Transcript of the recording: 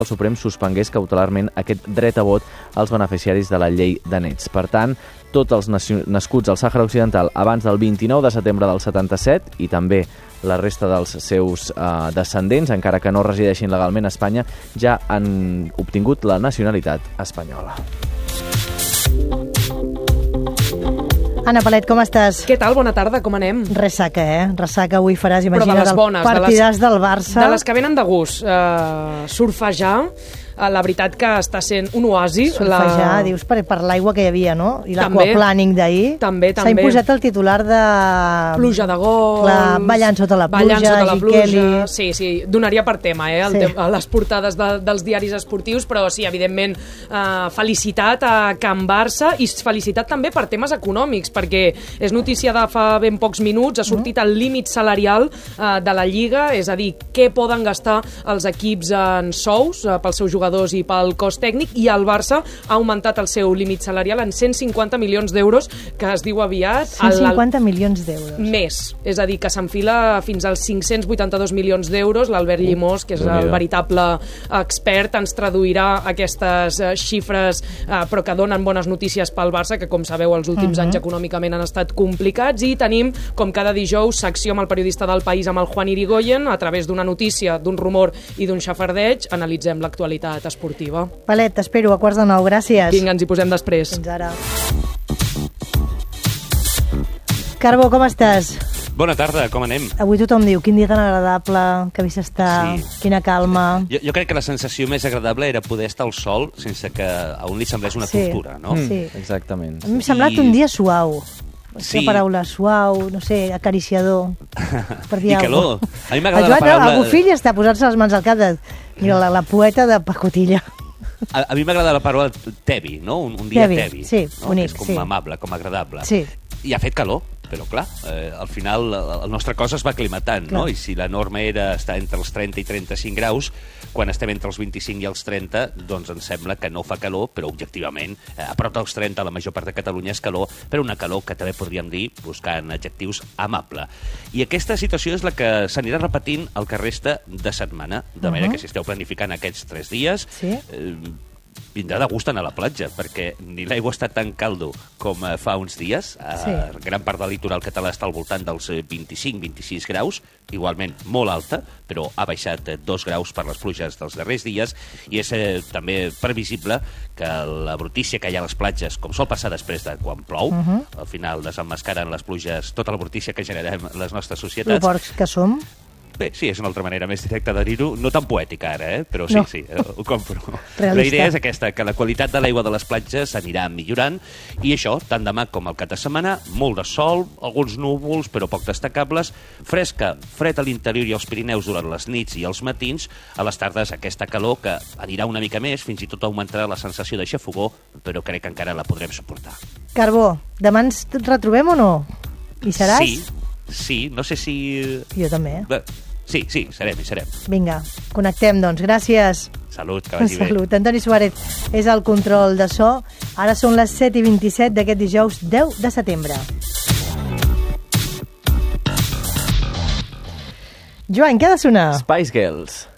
el Suprem suspengués cautelarment aquest dret a vot als beneficiaris de la llei de nets. Per tant, tots els nascuts al Sàhara Occidental abans del 29 de setembre del 77 i també la resta dels seus descendents, encara que no resideixin legalment a Espanya, ja han obtingut la nacionalitat espanyola. Anna Palet, com estàs? Què tal? Bona tarda, com anem? Ressaca, Ressaca avui faràs, imagina't, però de les bones, partidars del Barça. De les que venen de gust. Surfejar, la veritat que està sent un oasi. Surfejar, dius, per l'aigua que hi havia, no? I l'aquaplaning d'ahir. També. S'ha imposat el titular de... Pluja de gols. Ballant sota la pluja, Kelly. Sí, donaria per tema, a les portades dels diaris esportius, però sí, evidentment, felicitat a Can Barça i felicitat també per temes econòmics, perquè és notícia de fa ben pocs minuts, ha sortit el límit salarial de la Lliga, és a dir, què poden gastar els equips en sous pels seus jugadors i pel cos tècnic, i el Barça ha augmentat el seu límit salarial en 150 milions d'euros, que es diu aviat... 150 milions d'euros. Més, és a dir, que s'enfila fins als 582 milions d'euros. L'Albert Llimós, que és el veritable expert, ens traduirà aquestes xifres, però que donen bones notícies pel Barça, que com sabeu els últims anys econòmicament han estat complicats, i tenim, com cada dijous, secció amb el periodista del País, amb el Juan Irigoyen. A través d'una notícia, d'un rumor i d'un xafardeig analitzem l'actualitat esportiva. Palet, t'espero a 8:45. Gràcies. Vinga, ens hi posem després. Fins ara. Carbó, com estàs? Bona tarda, com anem? Avui tothom diu, quin dia tan agradable, que avui s'està, quina calma... Jo crec que la sensació més agradable era poder estar al sol sense que a un li semblés una tortura, no? Sí, exactament. A mi m'ha semblat un dia suau. La paraula suau, no sé, acariciador. Per dir I calor. A mi m'agrada la paraula... El Bufill està posant-se les mans al cap de... Mira, la poeta de pacotilla. A mi m'agrada la paraula tebi, no? Un dia tebi. Sí, no? bonic, És com amable, com agradable. Sí. I ha fet calor, però clar, al final el nostre cos es va aclimatant, no? I si la norma era estar entre els 30 i 35 graus, quan estem entre els 25 i els 30, doncs ens sembla que no fa calor, però objectivament, a prop dels 30, la major part de Catalunya és calor, però una calor que també podríem dir, buscant adjectius, amable. I aquesta situació és la que s'anirà repetint el que resta de setmana, de manera que si esteu planificant aquests 3 dies... vindrà de gust anar a la platja, perquè ni l'aigua està tan caldo com fa uns dies. Gran part del litoral català està al voltant dels 25-26 graus, igualment molt alta, però ha baixat 2 graus per les pluges dels darrers dies, i és també previsible que la brutícia que hi ha a les platges, com sol passar després de quan plou, al final desemmascaren les pluges tota la brutícia que generem les nostres societats. Lo porcs que som. Bé, sí, és una altra manera més directa de dir-ho, no tan poètica ara, però sí, ho compro. Realista. La idea és aquesta, que la qualitat de l'aigua de les platges anirà millorant, i això, tant demà com el cap de setmana, molt de sol, alguns núvols, però poc destacables, fresca, fred a l'interior i als Pirineus durant les nits i els matins, a les tardes aquesta calor que anirà una mica més, fins i tot augmentarà la sensació de xafogor, però crec que encara la podrem suportar. Carbó, demà ens retrobem o no? Hi seràs? Sí, no sé si... Jo també. Sí, serem. Vinga, connectem, doncs. Gràcies. Salut, que vagi bé. Salut. Antoni Suárez és el control de so. Ara són les 7:27 d'aquest dijous 10 de setembre. Joan, què ha de sonar? Spice Girls.